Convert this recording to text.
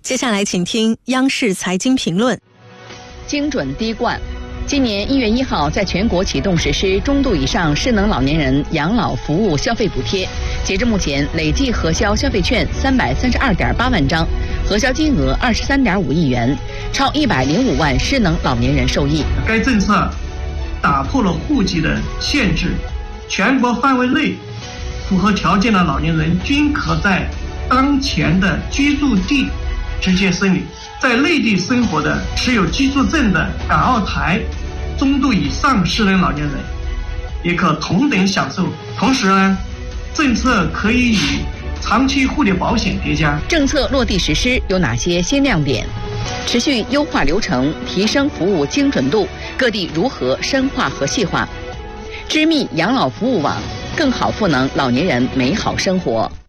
接下来请听央视财经评论。 精准滴灌。今年1月1号，在全国启动实施中度以上失能老年人养老服务消费补贴。截至目前，累计核销消费券332.8万张，核销金额23.5亿元，超105万失能老年人受益。 该政策打破了户籍的限制，全国范围内符合条件的老年人均可在当前的居住地直接申领。在内地生活的持有居住证的港澳台中度以上失能老年人也可同等享受。同时呢，政策可以与长期护理保险叠加。 政策落地实施有哪些新亮点？持续优化流程，提升服务精准度，各地如何深化和细化？织密养老服务网，更好赋能老年人美好生活。